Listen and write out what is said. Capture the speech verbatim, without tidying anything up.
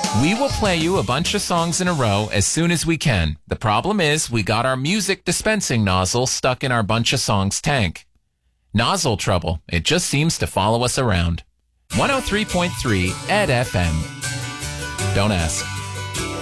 We will play you a bunch of songs in a row as soon as we can. The problem is we got our music dispensing nozzle stuck in our bunch of songs tank. Nozzle trouble. It just seems to follow us around. one oh three point three Ed F M. Don't ask.